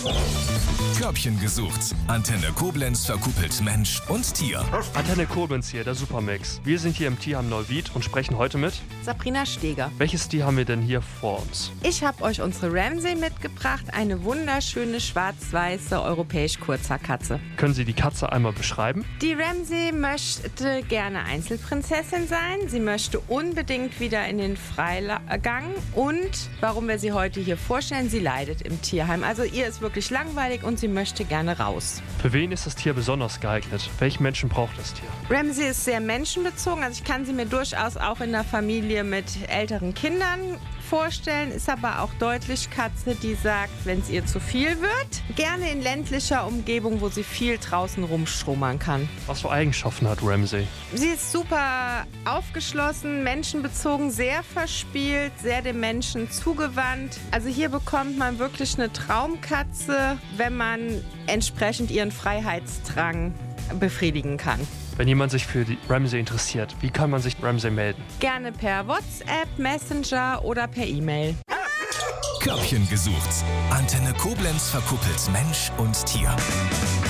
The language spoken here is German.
Körbchen gesucht. Antenne Koblenz verkuppelt Mensch und Tier. Antenne Koblenz hier, der Supermix. Wir sind hier im Tierheim Neuwied und sprechen heute mit Sabrina Steger. Welches Tier haben wir denn hier vor uns? Ich habe euch unsere Ramsey mitgebracht, eine wunderschöne schwarz-weiße europäisch Kurzhaarkatze. Können Sie die Katze einmal beschreiben? Die Ramsey möchte gerne Einzelprinzessin sein. Sie möchte unbedingt wieder in den Freigang. Und warum wir sie heute hier vorstellen, sie leidet im Tierheim. Also ihr ist wirklich langweilig und sie möchte gerne raus. Für wen ist das Tier besonders geeignet? Welchen Menschen braucht das Tier? Ramsey ist sehr menschenbezogen, also ich kann sie mir durchaus auch in der Familie mit älteren Kindern vorstellen, ist aber auch deutlich Katze, die sagt, wenn es ihr zu viel wird, gerne in ländlicher Umgebung, wo sie viel draußen rumschrummern kann. Was für Eigenschaften hat Ramsey? Sie ist super aufgeschlossen, menschenbezogen, sehr verspielt, sehr dem Menschen zugewandt. Also hier bekommt man wirklich eine Traumkatze, wenn man entsprechend ihren Freiheitsdrang befriedigen kann. Wenn jemand sich für die Ramsey interessiert, wie kann man sich Ramsey melden? Gerne per WhatsApp, Messenger oder per E-Mail. Körbchen gesucht. Antenne Koblenz verkuppelt Mensch und Tier.